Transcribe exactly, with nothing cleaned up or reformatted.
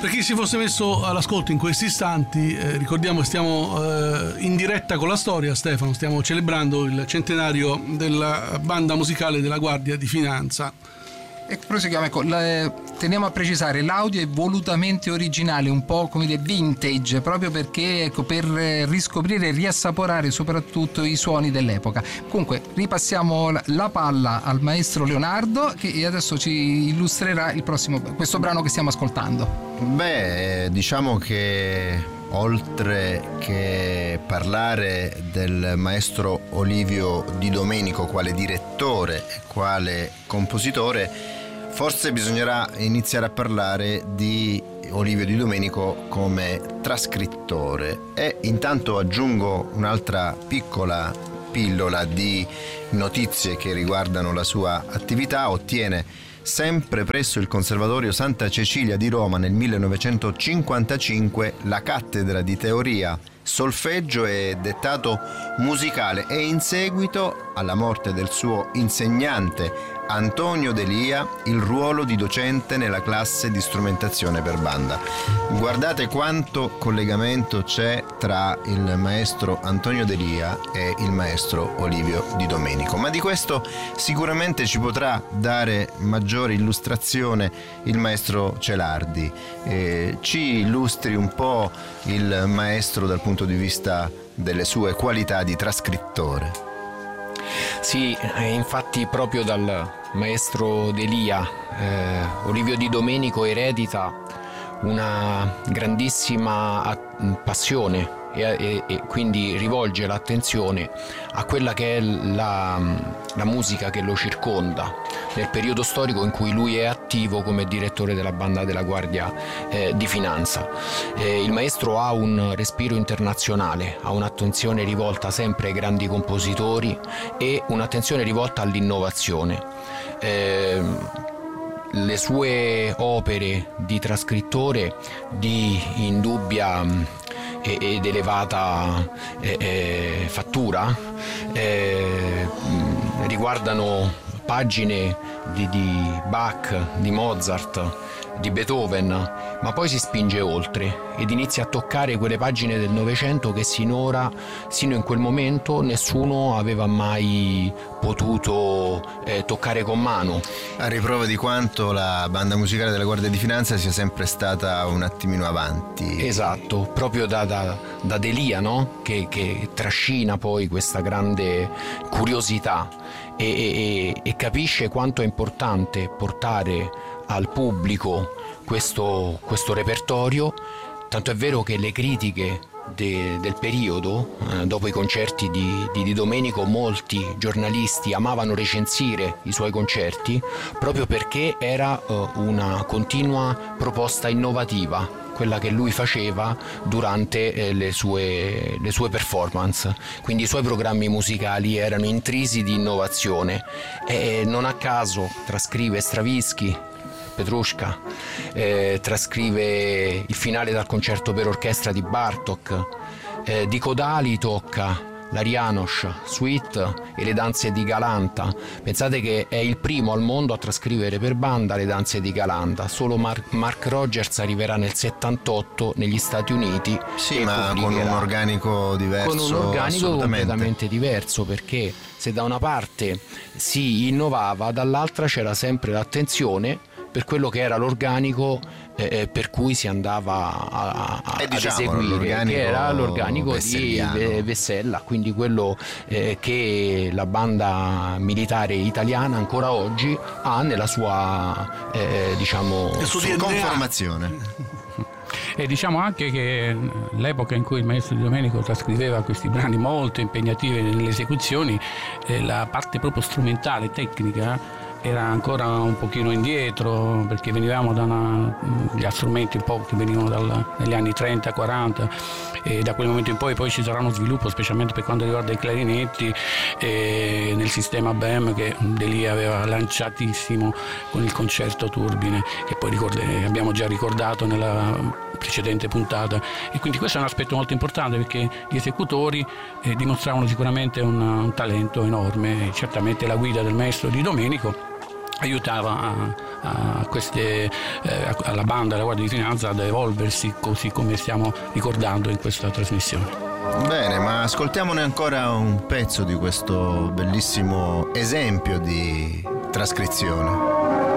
Per chi si fosse messo all'ascolto in questi istanti, eh, ricordiamo che stiamo eh, in diretta con la storia, Stefano, stiamo celebrando il centenario della banda musicale della Guardia di Finanza. E proseguiamo, ecco, la, teniamo a precisare, l'audio è volutamente originale, un po' come dire vintage, proprio perché, ecco, per riscoprire e riassaporare soprattutto i suoni dell'epoca. Comunque ripassiamo la, la palla al maestro Leonardo, che adesso ci illustrerà il prossimo, questo brano che stiamo ascoltando. Beh, diciamo che oltre che parlare del maestro Olivio Di Domenico quale direttore e quale compositore, forse bisognerà iniziare a parlare di Olivio Di Domenico come trascrittore. E intanto aggiungo un'altra piccola pillola di notizie che riguardano la sua attività. Ottiene sempre presso il Conservatorio Santa Cecilia di Roma nel millenovecentocinquantacinque la cattedra di teoria, solfeggio e dettato musicale, e in seguito alla morte del suo insegnante Antonio Delia il ruolo di docente nella classe di strumentazione per banda. Guardate quanto collegamento c'è tra il maestro Antonio Delia e il maestro Olivio Di Domenico, ma di questo sicuramente ci potrà dare maggiore illustrazione il maestro Celardi. Eh, ci illustri un po' il maestro dal punto di vista delle sue qualità di trascrittore. Sì, infatti proprio dal maestro Delia eh, Olivio Di Domenico eredita una grandissima passione e, e, e quindi rivolge l'attenzione a quella che è la, la musica che lo circonda nel periodo storico in cui lui è attivo come direttore della banda della Guardia eh, di Finanza. Eh, il maestro ha un respiro internazionale, ha un'attenzione rivolta sempre ai grandi compositori e un'attenzione rivolta all'innovazione. Eh, le sue opere di trascrittore di indubbia ed elevata eh, eh, fattura eh, riguardano pagine di, di Bach, di Mozart, di Beethoven, ma poi si spinge oltre ed inizia a toccare quelle pagine del Novecento che sinora, sino in quel momento, nessuno aveva mai potuto eh, toccare con mano. A riprova di quanto la banda musicale della Guardia di Finanza sia sempre stata un attimino avanti. Esatto, proprio da, da, da Delia, no? che, che trascina poi questa grande curiosità e, e, e capisce quanto è importante portare al pubblico questo, questo repertorio, tanto è vero che le critiche de, del periodo, eh, dopo i concerti di, di Di Domenico, molti giornalisti amavano recensire i suoi concerti proprio perché era eh, una continua proposta innovativa, quella che lui faceva durante eh, le, sue, le sue performance. Quindi i suoi programmi musicali erano intrisi di innovazione e non a caso trascrive Stravinsky, Petrushka, eh, trascrive il finale dal concerto per orchestra di Bartók, eh, di Kodali tocca la János Suite e le danze di Galanta. Pensate che è il primo al mondo a trascrivere per banda le danze di Galanta, solo Mark, Mark Rogers arriverà nel settantotto negli Stati Uniti. Sì, ma con un organico diverso. Con un organico completamente diverso, perché se da una parte si innovava, dall'altra c'era sempre l'attenzione per quello che era l'organico eh, per cui si andava a, a, eh, ad diciamo, eseguire, che era l'organico di Vessella, quindi quello eh, che la banda militare italiana ancora oggi ha nella sua eh, diciamo conformazione. E diciamo anche che l'epoca in cui il maestro Di Domenico trascriveva questi brani molto impegnativi nelle esecuzioni, eh, la parte proprio strumentale, tecnica, era ancora un pochino indietro, perché venivamo da una, gli strumenti un po' che venivano dal, dagli anni trenta quaranta, e da quel momento in poi poi ci sarà uno sviluppo, specialmente per quanto riguarda i clarinetti, e nel sistema B E M che Delia aveva lanciatissimo con il concerto turbine, che poi ricorde, abbiamo già ricordato nella precedente puntata. E quindi questo è un aspetto molto importante, perché gli esecutori eh, dimostravano sicuramente un, un talento enorme, e certamente la guida del maestro Di Domenico aiutava a, a queste, eh, alla banda della Guardia di Finanza ad evolversi così come stiamo ricordando in questa trasmissione. Bene, ma ascoltiamone ancora un pezzo di questo bellissimo esempio di trascrizione.